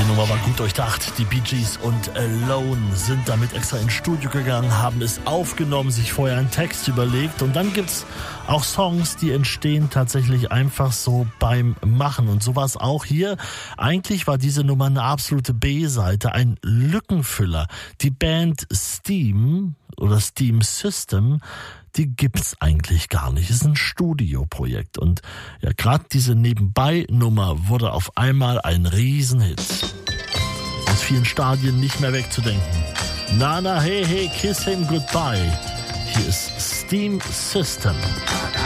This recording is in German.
Nummer war gut durchdacht. Die Bee Gees und Alone sind damit extra ins Studio gegangen, haben es aufgenommen, sich vorher einen Text überlegt und dann gibt's auch Songs, die entstehen tatsächlich einfach so beim Machen und so war es auch hier. Eigentlich war diese Nummer eine absolute B-Seite, ein Lückenfüller. Die Band Steam oder Steam System, die gibt's eigentlich gar nicht. Es ist ein Studioprojekt und ja, gerade diese Nebenbei-Nummer wurde auf einmal ein Riesenhit. Aus vielen Stadien nicht mehr wegzudenken. Nana, hey, hey, kiss him goodbye. Hier ist Steam System.